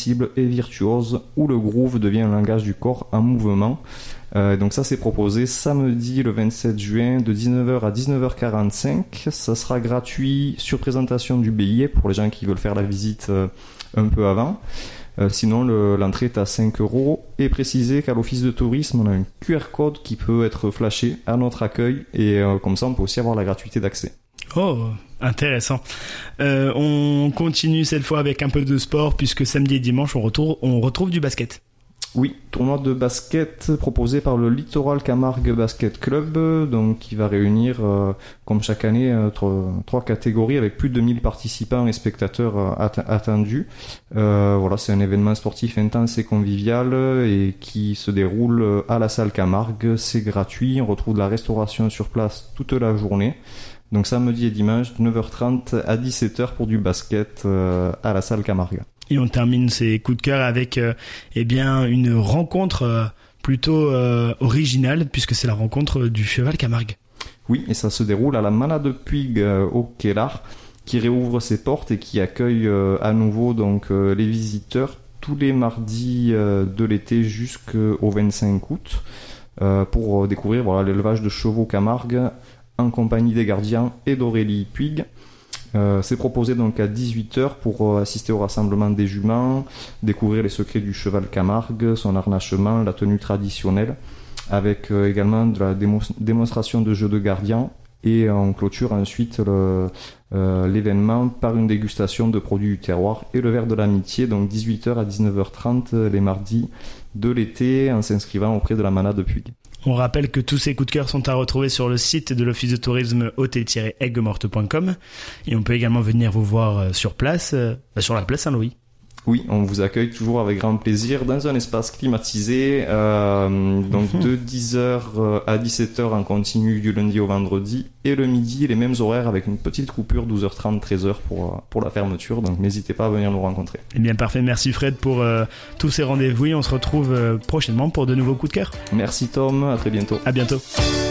flexible et virtuose où le groove devient un langage du corps en mouvement. Donc ça c'est proposé samedi le 27 juin de 19h à 19h45. Ça sera gratuit sur présentation du billet pour les gens qui veulent faire la visite un peu avant. Sinon l'entrée est à 5€. Et préciser qu'à l'office de tourisme on a un QR code qui peut être flashé à notre accueil et comme ça on peut aussi avoir la gratuité d'accès. Oh, intéressant. On continue cette fois avec un peu de sport puisque samedi et dimanche on retrouve du basket. Oui, tournoi de basket proposé par le Littoral Camargue Basket Club, donc qui va réunir, comme chaque année, trois catégories avec plus de 1000 participants et spectateurs attendus. Voilà, c'est un événement sportif intense et convivial et qui se déroule à la salle Camargue. C'est gratuit, on retrouve de la restauration sur place toute la journée. Donc samedi et dimanche, 9h30 à 17h pour du basket à la salle Camargue. Et on termine ces coups de cœur avec une rencontre plutôt originale puisque c'est la rencontre du cheval Camargue. Oui, et ça se déroule à la Manade de Puig au Kellar qui réouvre ses portes et qui accueille à nouveau donc les visiteurs tous les mardis de l'été jusqu'au 25 août pour découvrir l'élevage de chevaux Camargue en compagnie des gardiens et d'Aurélie Puig. C'est proposé donc à 18h pour assister au rassemblement des juments, découvrir les secrets du cheval Camargue, son harnachement, la tenue traditionnelle, avec également de la démonstration de jeux de gardiens. Et on clôture ensuite l'événement par une dégustation de produits du terroir et le verre de l'amitié, donc 18h à 19h30 les mardis de l'été en s'inscrivant auprès de la Manade de Puig. On rappelle que tous ces coups de cœur sont à retrouver sur le site de l'Office de tourisme hôtel-aigues-mortes.com et on peut également venir vous voir sur place, sur la place Saint-Louis. Oui, on vous accueille toujours avec grand plaisir dans un espace climatisé, donc de 10h à 17h en continu du lundi au vendredi et le midi les mêmes horaires avec une petite coupure 12h30 13h pour la fermeture, donc n'hésitez pas à venir nous rencontrer. Eh bien parfait, merci Fred pour tous ces rendez-vous et on se retrouve prochainement pour de nouveaux coups de cœur. Merci Tom, à très bientôt. À bientôt.